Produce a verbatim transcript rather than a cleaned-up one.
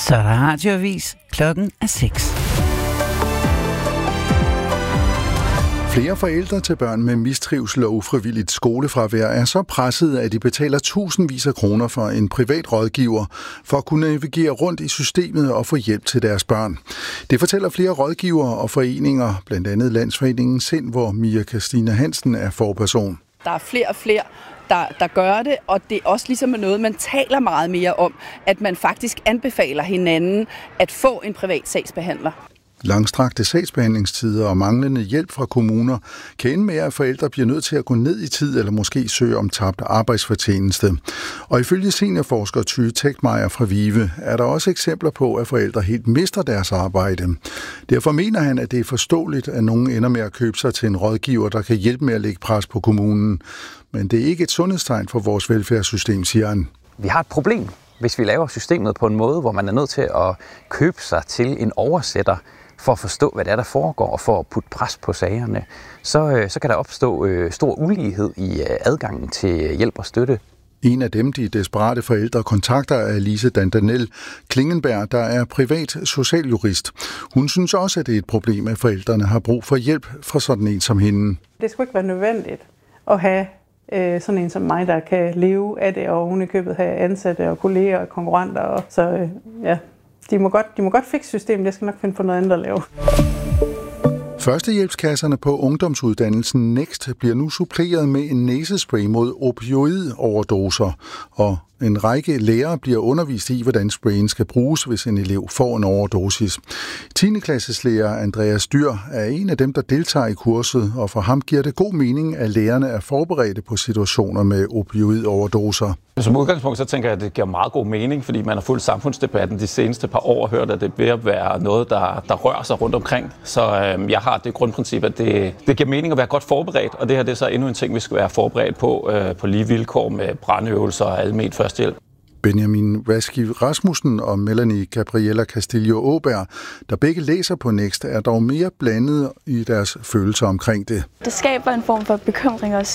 Så er der radioavis. Klokken er seks. Flere forældre til børn med mistrivsel og ufrivilligt skolefravær er så presset, at de betaler tusindvis af kroner for en privat rådgiver for at kunne navigere rundt i systemet og få hjælp til deres børn. Det fortæller flere rådgivere og foreninger, blandt andet Landsforeningen Sind, hvor Mia Christina Hansen er forperson. Der er flere og flere, der, der gør det, og det er også ligesom noget, man taler meget mere om, at man faktisk anbefaler hinanden at få en privat sagsbehandler. Langstrakte sagsbehandlingstider og manglende hjælp fra kommuner kan ende med, at forældre bliver nødt til at gå ned i tid eller måske søge om tabt arbejdsfortjeneste. Og ifølge seniorforsker Tyge Tekmeier fra VIVE er der også eksempler på, at forældre helt mister deres arbejde. Derfor mener han, at det er forståeligt, at nogen ender med at købe sig til en rådgiver, der kan hjælpe med at lægge pres på kommunen. Men det er ikke et sundhedstegn for vores velfærdssystem, siger han. Vi har et problem, hvis vi laver systemet på en måde, hvor man er nødt til at købe sig til en oversætter, for at forstå, hvad det er, der foregår, og for at putte pres på sagerne, så, så kan der opstå øh, stor ulighed i øh, adgangen til hjælp og støtte. En af dem, de desperate forældre kontakter, er Lise Dandanel Klingenberg, der er privat socialjurist. Hun synes også, at det er et problem, at forældrene har brug for hjælp fra sådan en som hende. Det skulle ikke være nødvendigt at have øh, sådan en som mig, der kan leve af det, og oven i købet have ansatte og kolleger og konkurrenter. Og så øh, ja... De må godt, de må godt fikse systemet, jeg skal nok finde på noget andet at lave. Førstehjælpskasserne på ungdomsuddannelsen Next bliver nu suppleret med en næsespray mod opioidoverdoser, og en række lærere bliver undervist i, hvordan sprayen skal bruges, hvis en elev får en overdosis. tiende klasses lærer Andreas Dyr er en af dem, der deltager i kurset, og for ham giver det god mening, at lærerne er forberedte på situationer med opioidoverdoser. Som udgangspunkt så tænker jeg, at det giver meget god mening, fordi man har fulgt samfundsdebatten de seneste par år og hørt, at det er ved at være noget, der, der rører sig rundt omkring. Så øh, jeg har det grundprincip, at det, det giver mening at være godt forberedt, og det her det er så endnu en ting, vi skal være forberedt på, øh, på lige vilkår med brandøvelser og almen førstehjælp. Benjamin Raski Rasmussen og Melanie Gabriella Castillo Åberg, der begge læser på Next, er dog mere blandet i deres følelser omkring det. Det skaber en form for bekymring også